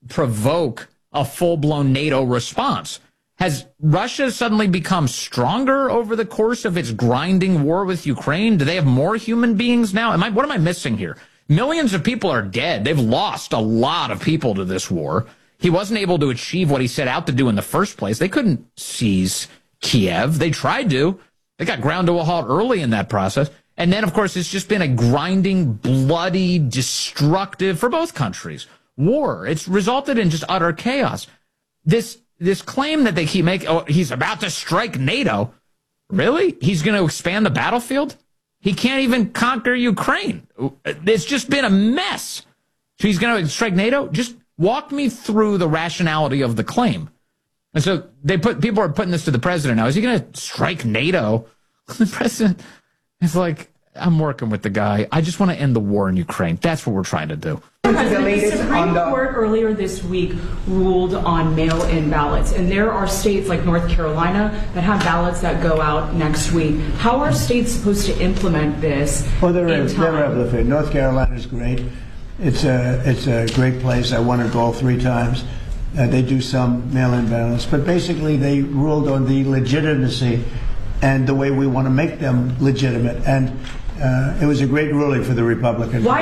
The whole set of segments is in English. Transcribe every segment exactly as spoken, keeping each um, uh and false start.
provoke a full-blown NATO response. Has Russia suddenly become stronger over the course of its grinding war with Ukraine? Do they have more human beings now? Am I, what am I missing here? Millions of people are dead. They've lost a lot of people to this war. He wasn't able to achieve what he set out to do in the first place. They couldn't seize Kiev. They tried to. They got ground to a halt early in that process. And then, of course, it's just been a grinding, bloody, destructive, for both countries, war. It's resulted in just utter chaos. This this claim that they keep making, oh, he's about to strike NATO. Really? He's going to expand the battlefield? He can't even conquer Ukraine. It's just been a mess. So he's going to strike NATO? Just walk me through the rationality of the claim. And so they put people are putting this to the president now. Is he going to strike NATO? The president is like, I'm working with the guy. I just want to end the war in Ukraine. That's what we're trying to do. The Supreme Court earlier this week ruled on mail-in ballots, and there are states like North Carolina that have ballots that go out next week. How are states supposed to implement this? Well, they're, in time? they're able to fit. North Carolina is great. It's a it's a great place. I won to go three times. Uh, they do some mail-in ballots, but basically they ruled on the legitimacy and the way we want to make them legitimate. And uh, it was a great ruling for the Republicans. Why?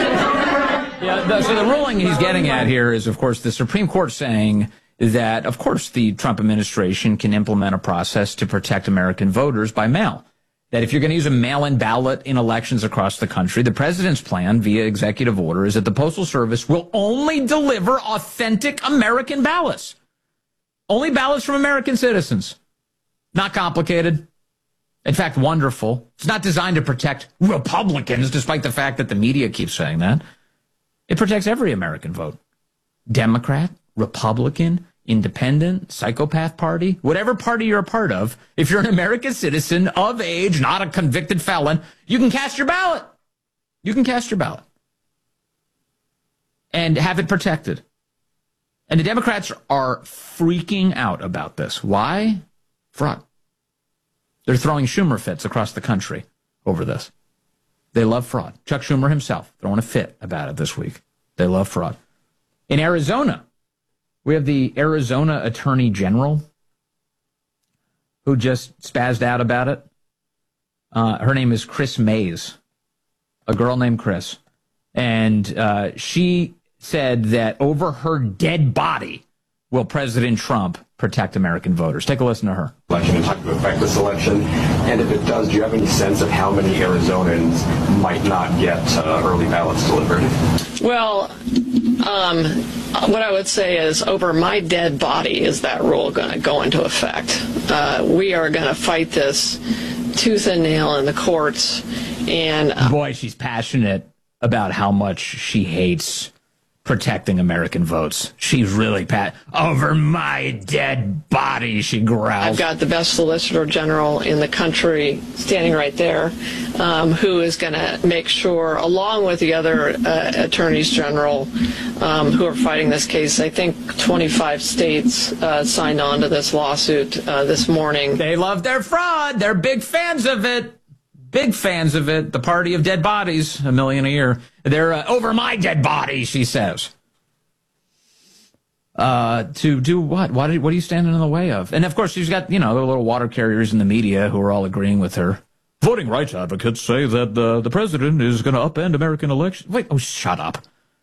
Yeah, the, so the ruling he's getting at here is, of course, the Supreme Court saying that, of course, the Trump administration can implement a process to protect American voters by mail. That if you're going to use a mail-in ballot in elections across the country, the president's plan via executive order is that the Postal Service will only deliver authentic American ballots. Only ballots from American citizens. Not complicated. In fact, wonderful. It's not designed to protect Republicans, despite the fact that the media keeps saying that. It protects every American vote. Democrat, Republican, Independent, Psychopath Party, whatever party you're a part of, if you're an American citizen of age, not a convicted felon, you can cast your ballot. You can cast your ballot. And have it protected. And the Democrats are freaking out about this. Why? Fraud. They're throwing Schumer fits across the country over this. They love fraud. Chuck Schumer himself throwing a fit about it this week. They love fraud. In Arizona, we have the Arizona Attorney General who just spazzed out about it. Uh, her name is Chris Mays, a girl named Chris. And uh, she said that over her dead body will President Trump protect American voters. Take a listen to her. Election is to affect this election, and if it does, do you have any sense of how many Arizonans might not get uh, early ballots delivered? Well, um, what I would say is over my dead body is that rule going to go into effect. Uh, we are going to fight this tooth and nail in the courts. And uh, boy, she's passionate about how much she hates protecting American votes. She's really pat over my dead body, she growls. I've got the best solicitor general in the country standing right there, um, who is going to make sure, along with the other uh, attorneys general um, who are fighting this case, I think twenty-five states uh, signed on to this lawsuit uh, this morning. They love their fraud. They're big fans of it. Big fans of it. The party of dead bodies, a million a year. They're uh, over my dead body, she says. Uh, to do what? What are, what are you standing in the way of? And, of course, she's got, you know, the little water carriers in the media who are all agreeing with her. Voting rights advocates say that the, the president is going to upend American elections. Wait, oh, shut up.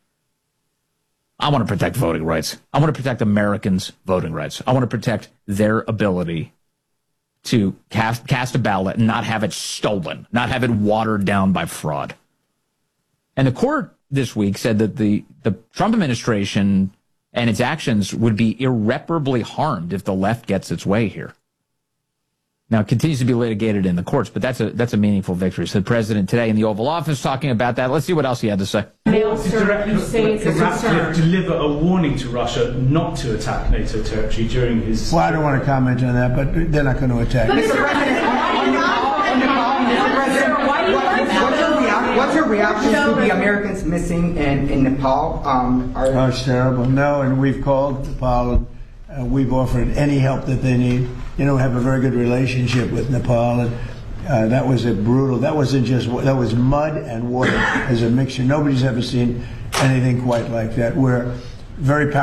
I want to protect voting rights. I want to protect Americans' voting rights. I want to protect their ability to cast, cast a ballot and not have it stolen, not have it watered down by fraud. And the court this week said that the, the Trump administration and its actions would be irreparably harmed if the left gets its way here. Now, it continues to be litigated in the courts, but that's a that's a meaningful victory. So the president today in the Oval Office talking about that. Let's see what else he had to say. Mail, sir, you say it's a concern. Deliver a warning to Russia not to attack NATO territory during his... Well, I don't want to comment on that, but they're not going to attack. Mister President, on the call, on the call, Mister President, what's your reaction? What's your reaction to the Americans missing in, in Nepal? Um, are, oh, it's terrible. No, and we've called Nepal and uh, we've offered any help that they need. You know, we have a very good relationship with Nepal, and uh, that was a brutal. That wasn't just that was mud and water as a mixture. Nobody's ever seen anything quite like that. We're very